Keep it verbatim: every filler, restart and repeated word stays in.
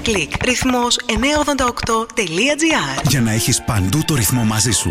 κλικ. Ρυθμός εννιακόσια ογδόντα οκτώ τελεία τζι άρ. Για να έχεις παντού το ρυθμό μαζί σου.